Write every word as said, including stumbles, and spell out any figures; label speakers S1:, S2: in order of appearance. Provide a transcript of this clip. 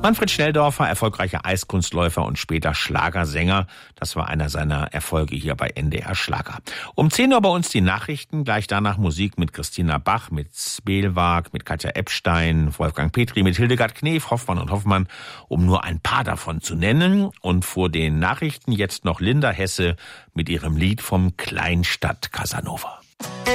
S1: Manfred Schnelldorfer, erfolgreicher Eiskunstläufer und später Schlagersänger. Das war einer seiner Erfolge hier bei N D R Schlager. Um zehn Uhr bei uns die Nachrichten, gleich danach Musik mit Christina Bach, mit Spelwag, mit Katja Epstein, Wolfgang Petri, mit Hildegard Knef, Hoffmann und Hoffmann, um nur ein paar davon zu nennen. Und vor den Nachrichten jetzt noch Linda Hesse mit ihrem Lied vom Kleinstadt Casanova.